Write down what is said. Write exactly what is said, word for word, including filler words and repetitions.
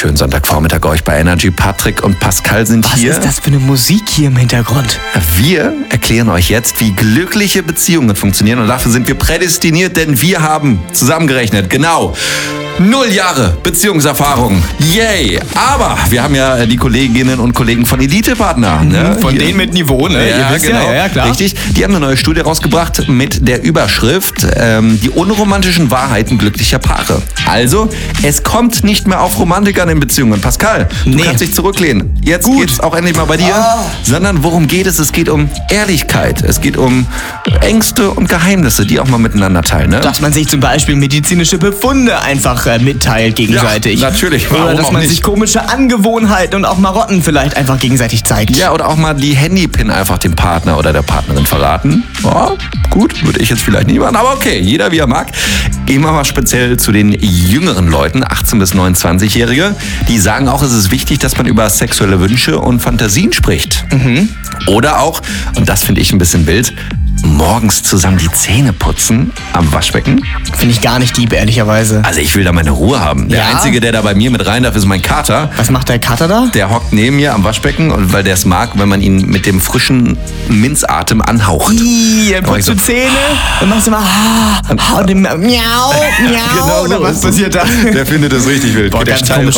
schönen Sonntagvormittag euch bei Energy. Patrick und Pascal sind Was hier. ist das für eine Musik hier im Hintergrund? Wir erklären euch jetzt, wie glückliche Beziehungen funktionieren. Und dafür sind wir prädestiniert, denn wir haben zusammengerechnet, genau, null Jahre Beziehungserfahrung. Yay! Aber wir haben ja die Kolleginnen und Kollegen von Elite-Partner. Ne? Von Hier. denen mit Niveau, ne? Ja, Ihr wisst genau. ja, ja, klar. Richtig. Die haben eine neue Studie rausgebracht mit der Überschrift ähm, die unromantischen Wahrheiten glücklicher Paare. Also, es kommt nicht mehr auf Romantik an in Beziehungen. Pascal, du Nee. kannst dich zurücklehnen. Jetzt Gut. geht's auch endlich mal bei dir. Ah. Sondern worum geht es? Es geht um Ehrlichkeit. Es geht um Ängste und Geheimnisse, die auch mal miteinander teilen. Ne? Dass man sich zum Beispiel medizinische Befunde einfach äh, mitteilt gegenseitig. Ja, natürlich. Warum Oder dass auch man nicht? sich komische Angewohnheiten und auch Marotten vielleicht einfach gegenseitig zeigt. Ja, oder auch mal die Handypin einfach dem Partner oder der Partnerin verraten. Ja, gut, würde ich jetzt vielleicht nicht machen, aber okay, jeder wie er mag. Gehen wir mal speziell zu den jüngeren Leuten, achtzehn- bis neunundzwanzig-Jährige. Die sagen auch, es ist wichtig, dass man über sexuelle Wünsche und Fantasien spricht. Mhm. Oder auch, und das finde ich ein bisschen wild, morgens zusammen die Zähne putzen am Waschbecken. Finde ich gar nicht lieb, ehrlicherweise. Also ich will da meine Ruhe haben. Der Ja? Einzige, der da bei mir mit rein darf, ist mein Kater. Was macht der Kater da? Der hockt neben mir am Waschbecken, und weil der es mag, wenn man ihn mit dem frischen Minzatem anhaucht. Ih, dann Aber putzt ich du so- Zähne, dann machst du mal ah, ah, und dann miau, miau, Genau oder so was ist es. passiert da? Der findet das richtig wild. Boah, Geht der ganz steil komische